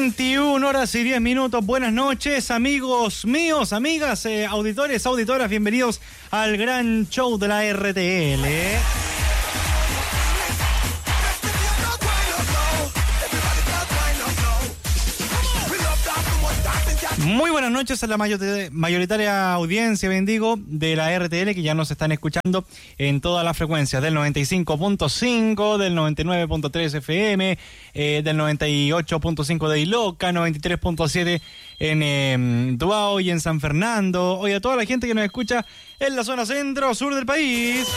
21:10. Buenas noches, amigos míos, amigas, auditores, auditoras. Bienvenidos al gran show de la RTL. Muy buenas noches a la mayoritaria audiencia, bendigo, de la RTL, que ya nos están escuchando en todas las frecuencias, del 95.5, del 99.3 FM, del 98.5 de Iloca, 93.7 en Duao y en San Fernando. Oye, a toda la gente que nos escucha en la zona centro-sur del país.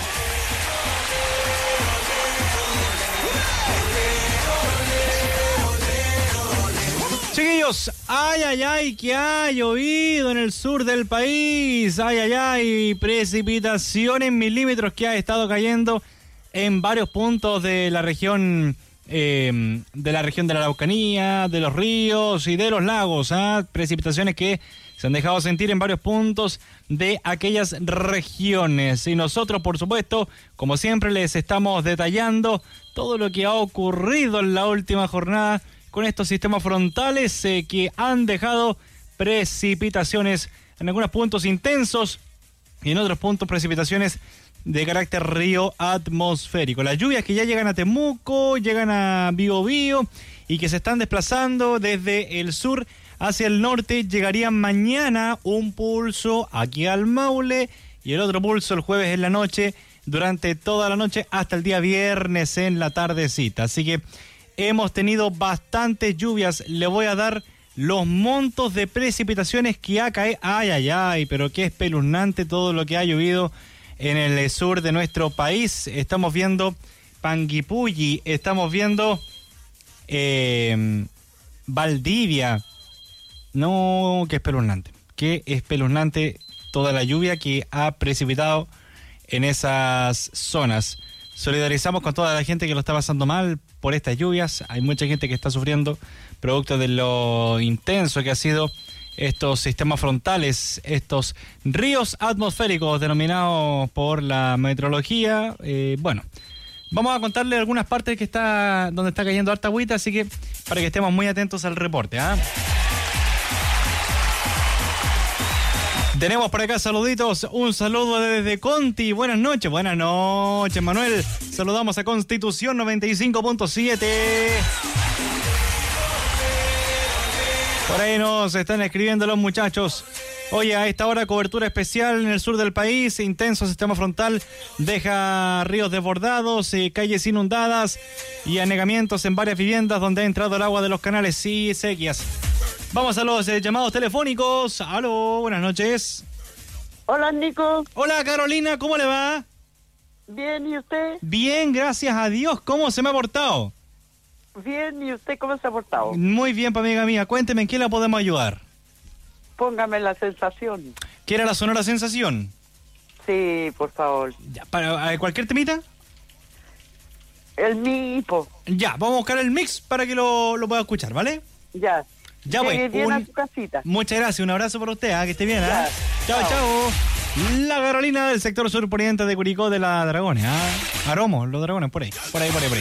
Chiquillos, ay, que ha llovido en el sur del país, precipitación en milímetros que ha estado cayendo en varios puntos de la región de la Araucanía, de los ríos y de los lagos, precipitaciones que se han dejado sentir en varios puntos de aquellas regiones. Y nosotros, por supuesto, como siempre, les estamos detallando todo lo que ha ocurrido en la última jornada con estos sistemas frontales que han dejado precipitaciones en algunos puntos intensos y en otros puntos precipitaciones de carácter río atmosférico. Las lluvias que ya llegan a Temuco, llegan a Biobío y que se están desplazando desde el sur hacia el norte, llegarían mañana un pulso aquí al Maule y el otro pulso el jueves en la noche, durante toda la noche hasta el día viernes en la tardecita. Así que hemos tenido bastantes lluvias. Le voy a dar los montos de precipitaciones que ha caído. Pero qué espeluznante todo lo que ha llovido en el sur de nuestro país. Estamos viendo Panguipulli, estamos viendo Valdivia. No, qué espeluznante toda la lluvia que ha precipitado en esas zonas. Solidarizamos con toda la gente que lo está pasando mal por estas lluvias. Hay mucha gente que está sufriendo producto de lo intenso que ha sido estos sistemas frontales, estos ríos atmosféricos denominados por la meteorología. Vamos a contarle algunas partes donde está cayendo harta agüita, así que para que estemos muy atentos al reporte. Tenemos por acá saluditos, un saludo desde Conti, buenas noches, Manuel, saludamos a Constitución 95.7. Por ahí nos están escribiendo los muchachos. Oye, a esta hora cobertura especial en el sur del país, intenso sistema frontal, deja ríos desbordados, calles inundadas y anegamientos en varias viviendas donde ha entrado el agua de los canales y sequías. Vamos a los llamados telefónicos. Aló, buenas noches. Hola, Nico. Hola, Carolina, ¿cómo le va? Bien, ¿y usted? Bien, gracias a Dios. ¿Cómo se me ha portado? Bien, ¿y usted cómo se ha portado? Muy bien, amiga mía. Cuénteme, ¿en qué la podemos ayudar? Póngame la sensación. ¿Quiere la sonora sensación? Sí, por favor. Ya, ¿para cualquier temita? El mipo. Ya, vamos a buscar el mix para que lo pueda escuchar, ¿vale? Ya. Ya, pues. Bien a su casita. Muchas gracias, un abrazo para usted, que esté bien, Ya. Chao. La Carolina del sector surponiente de Curicó de la Dragones, Aromos, los Dragones, por ahí.